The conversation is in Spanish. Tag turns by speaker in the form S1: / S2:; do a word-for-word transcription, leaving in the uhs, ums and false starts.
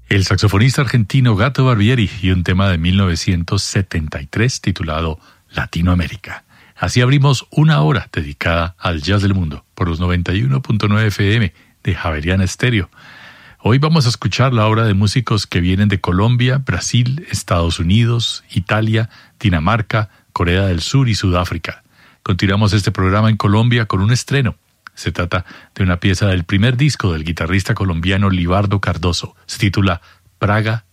S1: El saxofonista argentino Gato Barbieri y un tema de mil novecientos setenta y tres titulado Latinoamérica. Así abrimos una hora dedicada al jazz del mundo por los noventa y uno punto nueve F M de Javeriana Estéreo. Hoy vamos a escuchar la obra de músicos que vienen de Colombia, Brasil, Estados Unidos, Italia, Dinamarca, Corea del Sur y Sudáfrica. Continuamos este programa en Colombia con un estreno. Se trata de una pieza del primer disco del guitarrista colombiano Libardo Cardoso. Se titula Praga